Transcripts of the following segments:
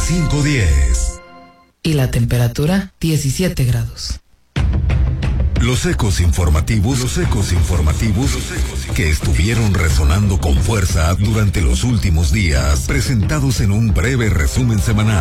5:10. Y la temperatura, 17 grados. Los ecos informativos que estuvieron resonando con fuerza durante los últimos días, presentados en un breve resumen semanal.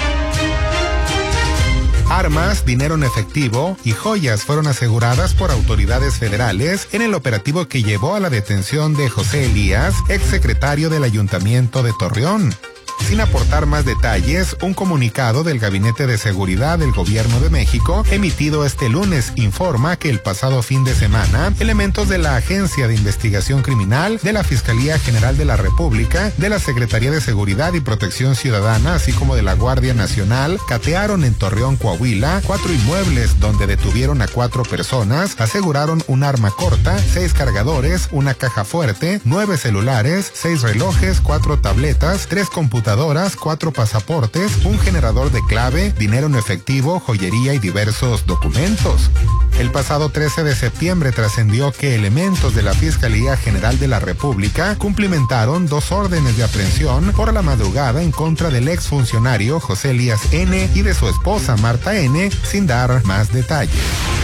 Armas, dinero en efectivo y joyas fueron aseguradas por autoridades federales en el operativo que llevó a la detención de José Elías, exsecretario del Ayuntamiento de Torreón. Sin aportar más detalles, un comunicado del Gabinete de Seguridad del Gobierno de México, emitido este lunes, informa que el pasado fin de semana, elementos de la Agencia de Investigación Criminal, de la Fiscalía General de la República, de la Secretaría de Seguridad y Protección Ciudadana, así como de la Guardia Nacional, catearon en Torreón, Coahuila, 4 inmuebles donde detuvieron a 4 personas, aseguraron un arma corta, 6 cargadores, una caja fuerte, 9 celulares, 6 relojes, 4 tabletas, 3 computadoras, 4 pasaportes, un generador de clave, dinero en efectivo, joyería y diversos documentos. El pasado 13 de septiembre trascendió que elementos de la Fiscalía General de la República cumplimentaron 2 órdenes de aprehensión por la madrugada en contra del exfuncionario José Elías N. y de su esposa Marta N., sin dar más detalles.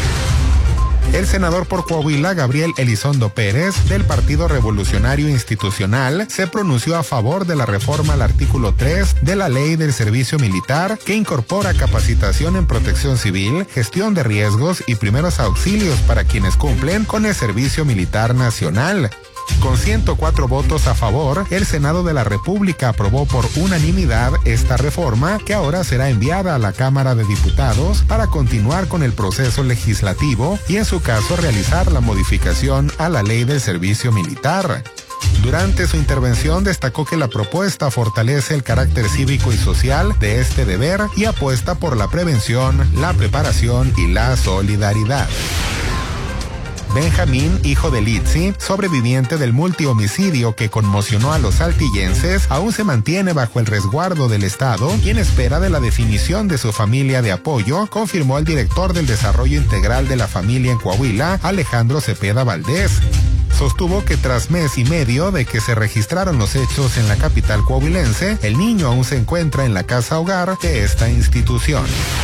El senador por Coahuila, Gabriel Elizondo Pérez, del Partido Revolucionario Institucional, se pronunció a favor de la reforma al artículo 3 de la Ley del Servicio Militar, que incorpora capacitación en protección civil, gestión de riesgos y primeros auxilios para quienes cumplen con el Servicio Militar Nacional. Con 104 votos a favor, el Senado de la República aprobó por unanimidad esta reforma, que ahora será enviada a la Cámara de Diputados para continuar con el proceso legislativo y en su caso realizar la modificación a la Ley del Servicio Militar. Durante su intervención destacó que la propuesta fortalece el carácter cívico y social de este deber y apuesta por la prevención, la preparación y la solidaridad. Benjamín, hijo de Litsi, sobreviviente del multihomicidio que conmocionó a los saltillenses, aún se mantiene bajo el resguardo del Estado y en espera de la definición de su familia de apoyo, confirmó el director del Desarrollo Integral de la Familia en Coahuila, Alejandro Cepeda Valdés. Sostuvo que tras mes y medio de que se registraron los hechos en la capital coahuilense, el niño aún se encuentra en la casa hogar de esta institución.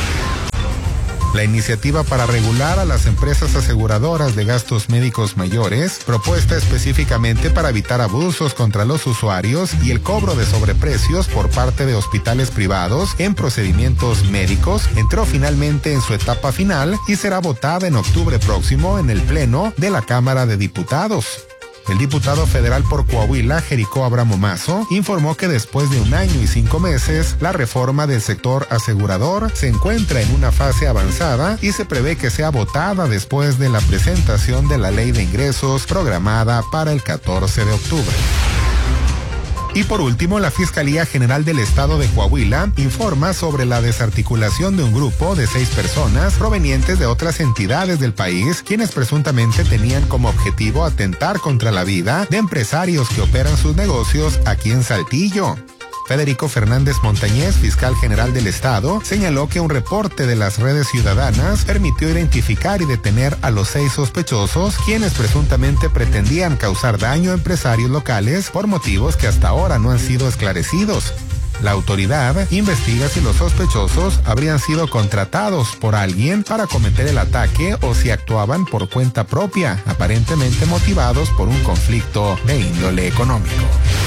La iniciativa para regular a las empresas aseguradoras de gastos médicos mayores, propuesta específicamente para evitar abusos contra los usuarios y el cobro de sobreprecios por parte de hospitales privados en procedimientos médicos, entró finalmente en su etapa final y será votada en octubre próximo en el Pleno de la Cámara de Diputados. El diputado federal por Coahuila, Jericó Abramo Mazo, informó que después de 1 año y 5 meses, la reforma del sector asegurador se encuentra en una fase avanzada y se prevé que sea votada después de la presentación de la Ley de Ingresos programada para el 14 de octubre. Y por último, la Fiscalía General del Estado de Coahuila informa sobre la desarticulación de un grupo de 6 personas provenientes de otras entidades del país, quienes presuntamente tenían como objetivo atentar contra la vida de empresarios que operan sus negocios aquí en Saltillo. Federico Fernández Montañez, fiscal general del Estado, señaló que un reporte de las redes ciudadanas permitió identificar y detener a los 6 sospechosos, quienes presuntamente pretendían causar daño a empresarios locales por motivos que hasta ahora no han sido esclarecidos. La autoridad investiga si los sospechosos habrían sido contratados por alguien para cometer el ataque o si actuaban por cuenta propia, aparentemente motivados por un conflicto de índole económico.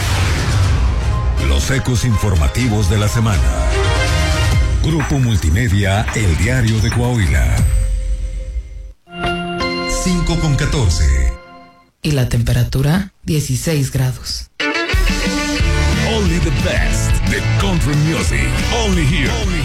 Los ecos informativos de la semana. Grupo Multimedia, El Diario de Coahuila. 5:14. Y la temperatura, 16 grados. Only the best, the country music. Only here.